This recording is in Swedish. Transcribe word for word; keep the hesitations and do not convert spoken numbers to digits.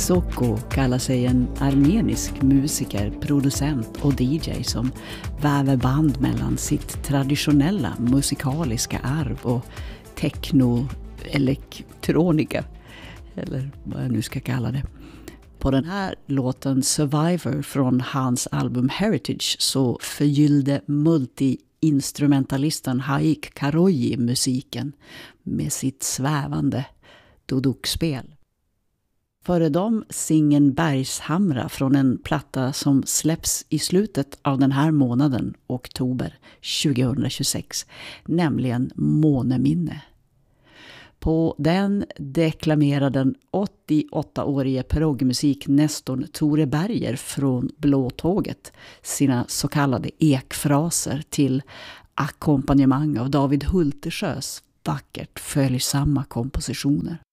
Soko kallar sig en armenisk musiker, producent och D J som väver band mellan sitt traditionella musikaliska arv och techno-elektronika, eller vad jag nu ska kalla det. På den här låten Survivor från hans album Heritage så förgyllde multi-instrumentalisten Haik Karoyi musiken med sitt svävande dudukspel. Före dem singen Bergshamra från en platta som släpps i slutet av den här månaden, oktober tjugohundratjugosex, nämligen Måneminne. På den deklamerar den åttioåttaårige progmusik Nestor Tore Berger från Blåtåget sina så kallade ekfraser till ackompanjemang av David Hultersjös vackert följsamma kompositioner.